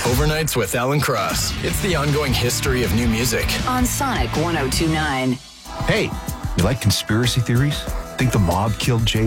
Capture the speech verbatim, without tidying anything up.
Overnights with Alan Cross. It's the ongoing history of new music. On Sonic one oh two point nine. Hey, you like conspiracy theories? Think the mob killed J